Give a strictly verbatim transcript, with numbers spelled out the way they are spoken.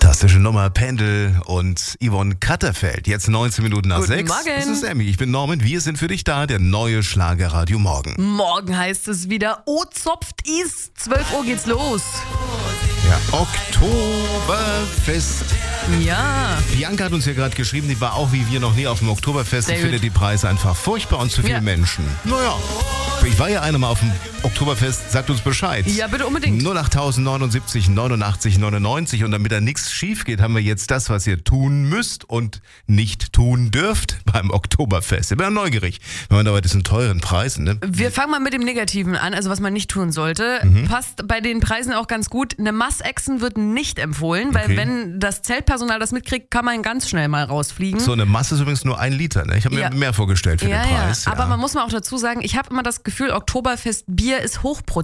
Fantastische Nummer, Pendel und Yvonne Katterfeld. Jetzt neunzehn Minuten nach Guten sechs. Morgen. Das ist Emmy, ich bin Norman, wir sind für dich da, der neue Schlagerradio Morgen. Morgen heißt es wieder, oh zopft is, zwölf Uhr geht's los. Ja, Oktoberfest. Ja. Bianca hat uns ja gerade geschrieben, die war auch wie wir noch nie auf dem Oktoberfest. Sehr Ich gut. finde die Preise einfach furchtbar und zu viele Ja. Menschen. Naja, ich war ja einmal auf dem Oktoberfest, sagt uns Bescheid. Ja, bitte unbedingt. null acht neunundsiebzig neunundachtzig neunundneunzig und damit da nichts schief geht, haben wir jetzt das, was ihr tun müsst und nicht tun dürft beim Oktoberfest. Ich bin ja neugierig, wenn man da bei diesen teuren Preisen, ne? Wir fangen mal mit dem Negativen an, also was man nicht tun sollte. Mhm. Passt bei den Preisen auch ganz gut. Eine Mass-Action wird nicht empfohlen, weil Okay. wenn das Zeltpersonal das mitkriegt, kann man ganz schnell mal rausfliegen. So eine Masse ist übrigens nur ein Liter, ne? Ich habe mir Ja. mehr vorgestellt für ja, den Preis. ja, aber man muss mal auch dazu sagen, ich habe immer das Gefühl, Oktoberfest Bier ist hochprozentig.